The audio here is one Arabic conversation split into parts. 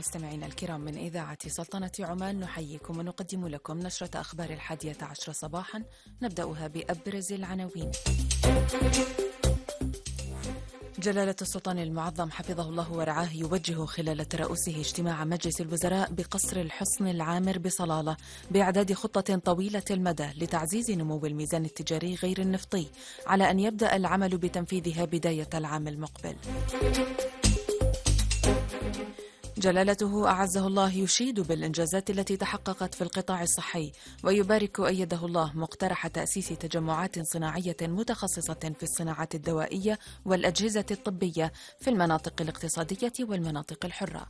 مستمعينا الكرام من إذاعة سلطنة عمان نحييكم ونقدم لكم نشرة أخبار 11 صباحا، نبدأها بأبرز العناوين. جلالة السلطان المعظم حفظه الله ورعاه يوجه خلال ترأسه اجتماع مجلس الوزراء بقصر الحصن العامر بصلالة بإعداد خطة طويلة المدى لتعزيز نمو الميزان التجاري غير النفطي، على أن يبدأ العمل بتنفيذها بداية العام المقبل. جلالته أعزه الله يشيد بالإنجازات التي تحققت في القطاع الصحي، ويبارك أيده الله مقترح تأسيس تجمعات صناعية متخصصة في الصناعات الدوائية والأجهزة الطبية في المناطق الاقتصادية والمناطق الحرة.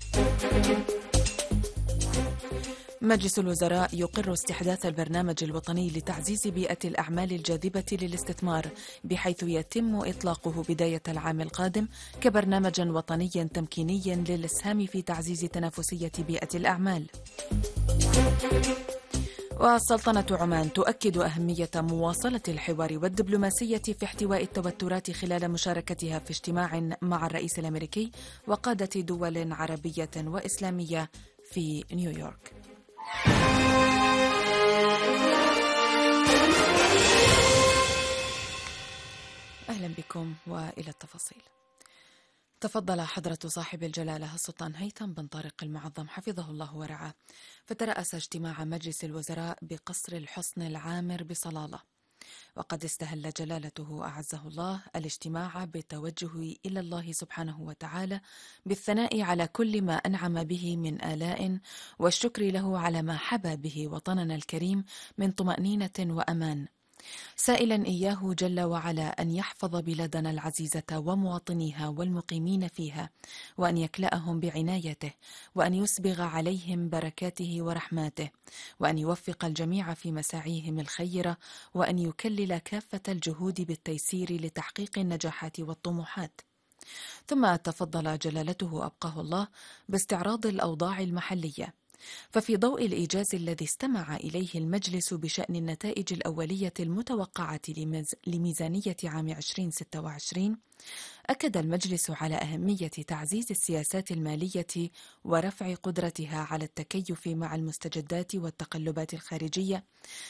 مجلس الوزراء يقر استحداث البرنامج الوطني لتعزيز بيئة الأعمال الجاذبة للاستثمار، بحيث يتم إطلاقه بداية العام القادم كبرنامج وطني تمكيني للإسهام في تعزيز تنافسية بيئة الأعمال. والسلطنة عمان تؤكد أهمية مواصلة الحوار والدبلوماسية في احتواء التوترات خلال مشاركتها في اجتماع مع الرئيس الأمريكي وقادة دول عربية وإسلامية في نيويورك. أهلا بكم وإلى التفاصيل. تفضل حضرة صاحب الجلالة السلطان هيثم بن طارق المعظم حفظه الله ورعاه فترأس اجتماع مجلس الوزراء بقصر الحصن العامر بصلالة، وقد استهل جلالته أعزه الله الاجتماع بالتوجه إلى الله سبحانه وتعالى بالثناء على كل ما أنعم به من آلاء، والشكر له على ما حبى به وطننا الكريم من طمأنينة وأمان، سائلا إياه جل وعلا أن يحفظ بلادنا العزيزة ومواطنيها والمقيمين فيها، وأن يكلأهم بعنايته، وأن يسبغ عليهم بركاته ورحماته، وأن يوفق الجميع في مساعيهم الخيرة، وأن يكلل كافة الجهود بالتيسير لتحقيق النجاحات والطموحات. ثم تفضل جلالته أبقاه الله باستعراض الأوضاع المحلية، ففي ضوء الإيجاز الذي استمع إليه المجلس بشأن النتائج الأولية المتوقعة لميزانية عام 2026، أكد المجلس على أهمية تعزيز السياسات المالية ورفع قدرتها على التكيف مع المستجدات والتقلبات الخارجية،